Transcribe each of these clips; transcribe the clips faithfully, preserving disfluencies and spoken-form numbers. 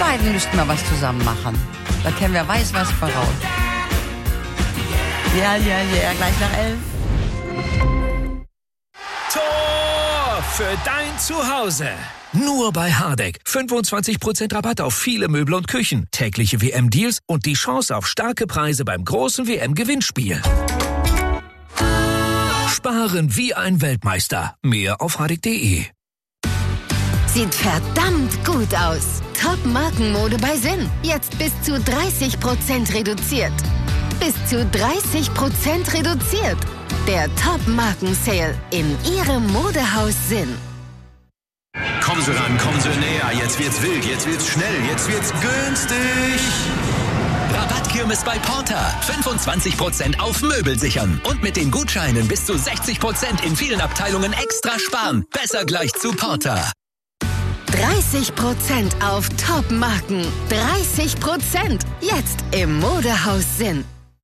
beiden müssten mal was zusammen machen. Da kennen wir weiß was voraus. Ja, ja, ja, gleich nach elf. Tor für dein Zuhause. Nur bei Hardegg. fünfundzwanzig Prozent Rabatt auf viele Möbel und Küchen. Tägliche W M-Deals und die Chance auf starke Preise beim großen W M-Gewinnspiel. Sparen wie ein Weltmeister. Mehr auf hardegg punkt de. Sieht verdammt gut aus. Top-Markenmode bei Sinn. Jetzt bis zu dreißig Prozent reduziert. Bis zu dreißig Prozent reduziert. Der Top-Marken-Sale in Ihrem Modehaus Sinn. Kommen Sie ran, kommen Sie näher. Jetzt wird's wild, jetzt wird's schnell, jetzt wird's günstig. Rabattkirmes bei Porter. fünfundzwanzig Prozent auf Möbel sichern. Und mit den Gutscheinen bis zu sechzig Prozent in vielen Abteilungen extra sparen. Besser gleich zu Porter. dreißig Prozent auf Top-Marken. dreißig Prozent. Jetzt im Modehaus Sinn.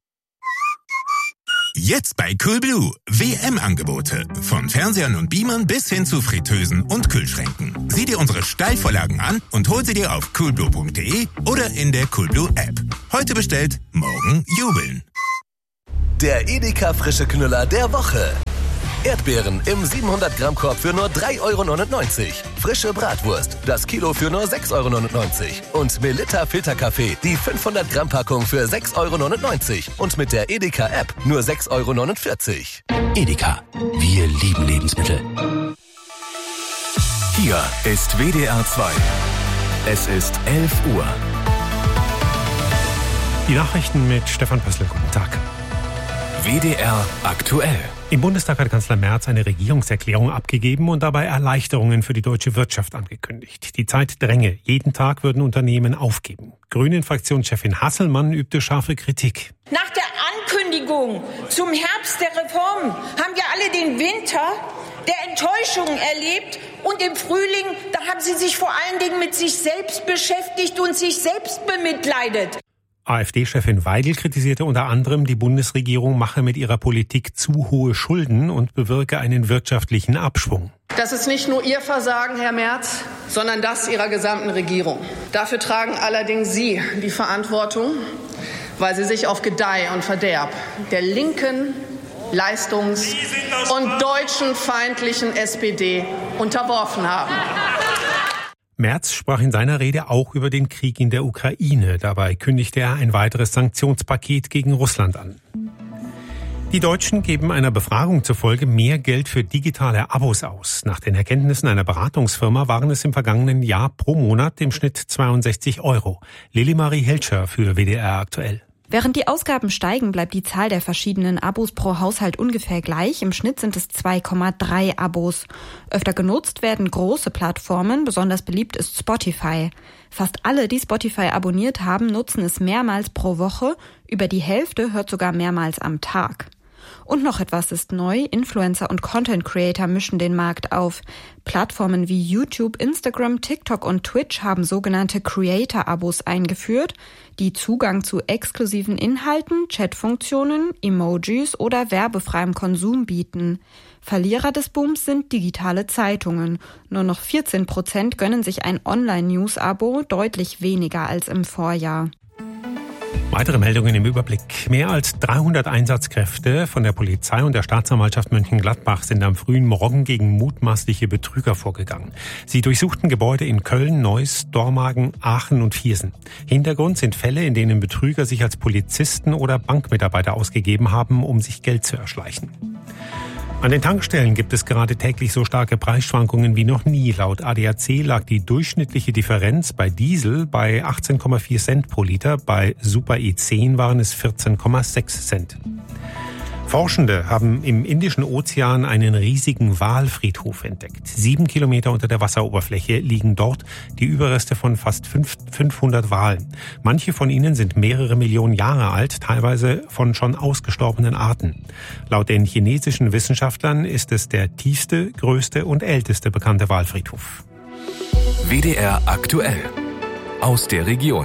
Jetzt bei Coolblue. W M-Angebote. Von Fernsehern und Beamern bis hin zu Fritteusen und Kühlschränken. Sieh dir unsere Steilvorlagen an und hol sie dir auf coolblue punkt de oder in der Coolblue-App. Heute bestellt, morgen jubeln. Der Edeka frische Knüller der Woche. Erdbeeren im siebenhundert Gramm Korb für nur drei Euro neunundneunzig. Frische Bratwurst, das Kilo für nur sechs Euro neunundneunzig. Und Melitta Filterkaffee, die fünfhundert Gramm Packung für sechs Euro neunundneunzig. Und mit der Edeka App nur sechs Euro neunundvierzig. Edeka, wir lieben Lebensmittel. Hier ist W D R zwei. Es ist elf Uhr. Die Nachrichten mit Stefan Pössl. Guten Tag. W D R aktuell. Im Bundestag hat Kanzler Merz eine Regierungserklärung abgegeben und dabei Erleichterungen für die deutsche Wirtschaft angekündigt. Die Zeit dränge. Jeden Tag würden Unternehmen aufgeben. Grünen-Fraktionschefin Hasselmann übte scharfe Kritik. Nach der Ankündigung zum Herbst der Reformen haben wir alle den Winter der Enttäuschungen erlebt. Und im Frühling, da haben sie sich vor allen Dingen mit sich selbst beschäftigt und sich selbst bemitleidet. AfD-Chefin Weidel kritisierte unter anderem, die Bundesregierung mache mit ihrer Politik zu hohe Schulden und bewirke einen wirtschaftlichen Abschwung. Das ist nicht nur Ihr Versagen, Herr Merz, sondern das Ihrer gesamten Regierung. Dafür tragen allerdings Sie die Verantwortung, weil Sie sich auf Gedeih und Verderb der linken, leistungs- und deutschenfeindlichen S P D unterworfen haben. Merz sprach in seiner Rede auch über den Krieg in der Ukraine. Dabei kündigte er ein weiteres Sanktionspaket gegen Russland an. Die Deutschen geben einer Befragung zufolge mehr Geld für digitale Abos aus. Nach den Erkenntnissen einer Beratungsfirma waren es im vergangenen Jahr pro Monat im Schnitt zweiundsechzig Euro. Lili-Marie Helscher für W D R aktuell. Während die Ausgaben steigen, bleibt die Zahl der verschiedenen Abos pro Haushalt ungefähr gleich. Im Schnitt sind es zwei Komma drei Abos. Öfter genutzt werden große Plattformen, besonders beliebt ist Spotify. Fast alle, die Spotify abonniert haben, nutzen es mehrmals pro Woche. Über die Hälfte hört sogar mehrmals am Tag. Und noch etwas ist neu. Influencer und Content Creator mischen den Markt auf. Plattformen wie YouTube, Instagram, TikTok und Twitch haben sogenannte Creator-Abos eingeführt, die Zugang zu exklusiven Inhalten, Chatfunktionen, Emojis oder werbefreiem Konsum bieten. Verlierer des Booms sind digitale Zeitungen. Nur noch vierzehn Prozent gönnen sich ein Online-News-Abo, deutlich weniger als im Vorjahr. Weitere Meldungen im Überblick. Mehr als dreihundert Einsatzkräfte von der Polizei und der Staatsanwaltschaft Mönchengladbach sind am frühen Morgen gegen mutmaßliche Betrüger vorgegangen. Sie durchsuchten Gebäude in Köln, Neuss, Dormagen, Aachen und Viersen. Hintergrund sind Fälle, in denen Betrüger sich als Polizisten oder Bankmitarbeiter ausgegeben haben, um sich Geld zu erschleichen. An den Tankstellen gibt es gerade täglich so starke Preisschwankungen wie noch nie. Laut A D A C lag die durchschnittliche Differenz bei Diesel bei achtzehn Komma vier Cent pro Liter, bei Super E zehn waren es vierzehn Komma sechs Cent. Forschende haben im Indischen Ozean einen riesigen Walfriedhof entdeckt. Sieben Kilometer unter der Wasseroberfläche liegen dort die Überreste von fast fünfhundert Walen. Manche von ihnen sind mehrere Millionen Jahre alt, teilweise von schon ausgestorbenen Arten. Laut den chinesischen Wissenschaftlern ist es der tiefste, größte und älteste bekannte Walfriedhof. W D R aktuell. Aus der Region.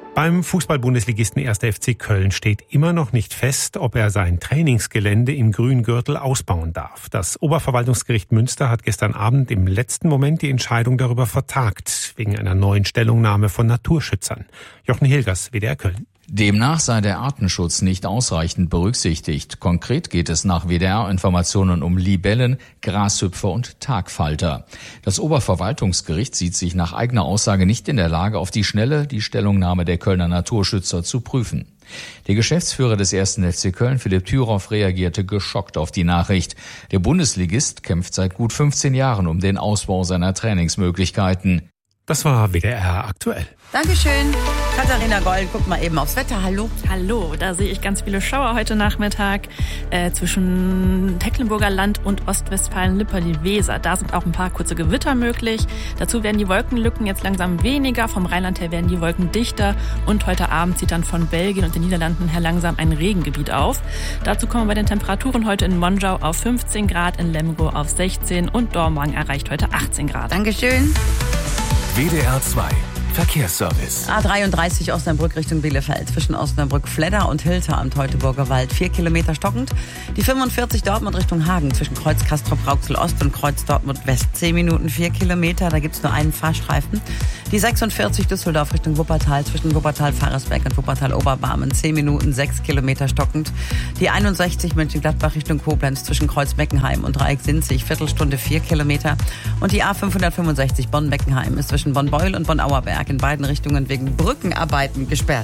Beim Fußball-Bundesligisten erster F C Köln steht immer noch nicht fest, ob er sein Trainingsgelände im Grüngürtel ausbauen darf. Das Oberverwaltungsgericht Münster hat gestern Abend im letzten Moment die Entscheidung darüber vertagt, wegen einer neuen Stellungnahme von Naturschützern. Jochen Hilgers, W D R Köln. Demnach sei der Artenschutz nicht ausreichend berücksichtigt. Konkret geht es nach W D R-Informationen um Libellen, Grashüpfer und Tagfalter. Das Oberverwaltungsgericht sieht sich nach eigener Aussage nicht in der Lage, auf die Schnelle die Stellungnahme der Kölner Naturschützer zu prüfen. Der Geschäftsführer des ersten F C Köln, Philipp Thüroff, reagierte geschockt auf die Nachricht. Der Bundesligist kämpft seit gut fünfzehn Jahren um den Ausbau seiner Trainingsmöglichkeiten. Das war W D R aktuell. Dankeschön. Katharina Gold, guck mal eben aufs Wetter. Hallo. Hallo, da sehe ich ganz viele Schauer heute Nachmittag äh, zwischen Tecklenburger Land und Ostwestfalen-Lippe-die-Weser. Da sind auch ein paar kurze Gewitter möglich. Dazu werden die Wolkenlücken jetzt langsam weniger. Vom Rheinland her werden die Wolken dichter. Und heute Abend zieht dann von Belgien und den Niederlanden her langsam ein Regengebiet auf. Dazu kommen wir bei den Temperaturen heute in Monschau auf fünfzehn Grad, in Lemgo auf sechzehn und Dormagen erreicht heute achtzehn Grad. Dankeschön. W D R zwei Verkehrsservice. A dreiunddreißig Osnabrück Richtung Bielefeld. Zwischen Osnabrück-Fledder und Hilter am Teutoburger Wald. Vier Kilometer stockend. Die fünfundvierzig Dortmund Richtung Hagen. Zwischen Kreuz Castrop-Rauxel-Ost und Kreuz Dortmund-West. Zehn Minuten, vier Kilometer. Da gibt's nur einen Fahrstreifen. Die sechsundvierzig Düsseldorf Richtung Wuppertal. Zwischen Wuppertal-Faresberg und Wuppertal-Oberbarmen. Zehn Minuten, sechs Kilometer stockend. Die einundsechzig Mönchengladbach Richtung Koblenz. Zwischen Kreuz-Meckenheim und Dreieck-Sinzig. Viertelstunde, vier Kilometer. Und die A fünfhundertfünfundsechzig Bonn-Meckenheim ist zwischen Bonn-Beul und Bonn-Auerberg in beiden Richtungen wegen Brückenarbeiten gesperrt.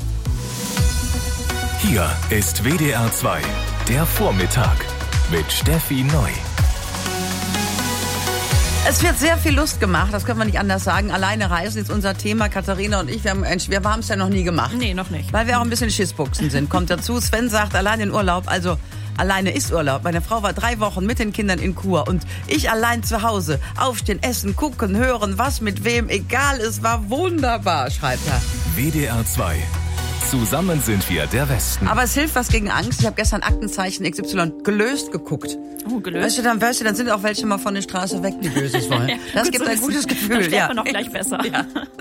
Hier ist W D R zwei, der Vormittag mit Steffi Neu. Es wird sehr viel Lust gemacht, das können wir nicht anders sagen. Alleine reisen ist unser Thema. Katharina und ich, wir haben wir haben es ja noch nie gemacht. Nee, noch nicht. Weil wir auch ein bisschen Schissbuchsen sind. Kommt dazu, Sven sagt, allein in Urlaub, also alleine ist Urlaub. Meine Frau war drei Wochen mit den Kindern in Kur und ich allein zu Hause. Aufstehen, essen, gucken, hören, was mit wem, egal, es war wunderbar, schreibt er. W D R zwei. Zusammen sind wir der Westen. Aber es hilft was gegen Angst. Ich habe gestern Aktenzeichen X Y gelöst geguckt. Oh, gelöst. Weißt du, dann, weißt du, dann sind auch welche mal von der Straße weg, die Böses wollen. Das Gut, gibt so ein gutes Gefühl. Dann ja. wir noch gleich besser. Ja.